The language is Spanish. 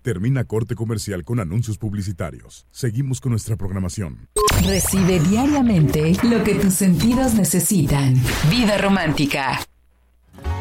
Termina corte comercial con anuncios publicitarios. Seguimos con nuestra programación. Recibe diariamente lo que tus sentidos necesitan. Vida romántica.